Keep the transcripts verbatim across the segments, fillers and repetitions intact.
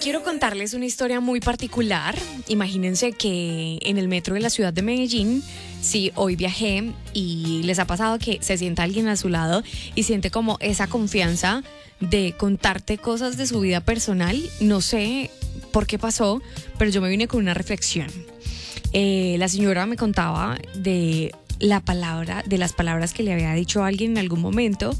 quiero contarles una historia muy particular. Imagínense que en el metro de la ciudad de Medellín, sí, hoy viajé y les ha pasado que se sienta alguien a su lado y siente como esa confianza de contarte cosas de su vida personal. No sé por qué pasó, pero yo me vine con una reflexión. Eh, la señora me contaba de la palabra, de las palabras que le había dicho a alguien en algún momento.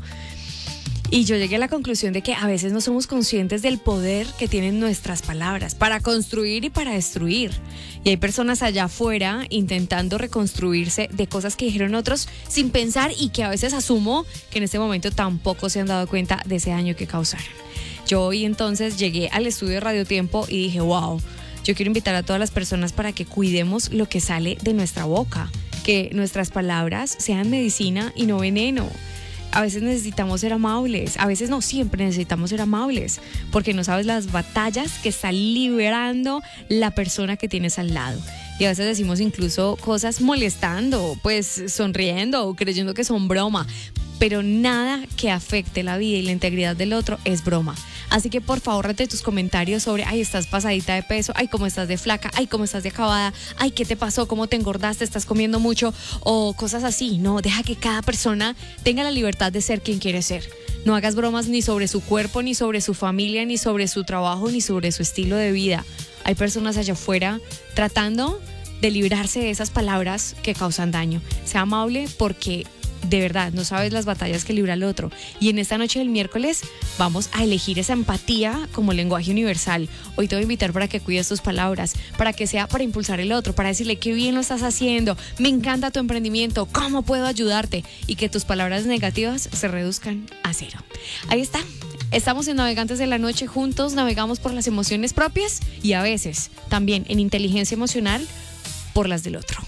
Y yo llegué a la conclusión de que a veces no somos conscientes del poder que tienen nuestras palabras para construir y para destruir. Y hay personas allá afuera intentando reconstruirse de cosas que dijeron otros sin pensar y que a veces asumo que en este momento tampoco se han dado cuenta de ese daño que causaron. Yo hoy entonces llegué al estudio de Radio Tiempo y dije, wow, yo quiero invitar a todas las personas para que cuidemos lo que sale de nuestra boca, que nuestras palabras sean medicina y no veneno. A veces necesitamos ser amables, a veces no, siempre necesitamos ser amables, porque no sabes las batallas que está liberando la persona que tienes al lado. Y a veces decimos incluso cosas molestando, pues sonriendo o creyendo que son broma, pero nada que afecte la vida y la integridad del otro es broma. Así que por favor rete tus comentarios sobre, ay, estás pasadita de peso, ay, cómo estás de flaca, ay, cómo estás de acabada, ay, ¿qué te pasó? ¿Cómo te engordaste? ¿Estás comiendo mucho? O cosas así. No, deja que cada persona tenga la libertad de ser quien quiere ser. No hagas bromas ni sobre su cuerpo, ni sobre su familia, ni sobre su trabajo, ni sobre su estilo de vida. Hay personas allá afuera tratando de librarse de esas palabras que causan daño. Sea amable porque de verdad no sabes las batallas que libra el otro. Y en esta noche del miércoles vamos a elegir esa empatía como lenguaje universal. Hoy te voy a invitar para que cuides tus palabras, para que sea para impulsar el otro, para decirle qué bien lo estás haciendo, me encanta tu emprendimiento, cómo puedo ayudarte, y que tus palabras negativas se reduzcan a cero. Ahí está. Estamos en Navegantes de la Noche, juntos navegamos por las emociones propias y a veces también en inteligencia emocional por las del otro.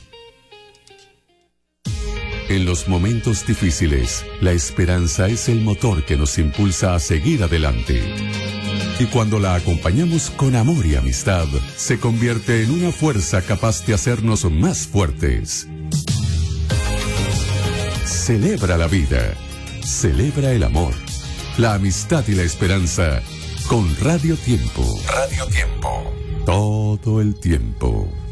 En los momentos difíciles, la esperanza es el motor que nos impulsa a seguir adelante. Y cuando la acompañamos con amor y amistad, se convierte en una fuerza capaz de hacernos más fuertes. Celebra la vida, celebra el amor, la amistad y la esperanza con Radio Tiempo. Radio Tiempo. Todo el tiempo.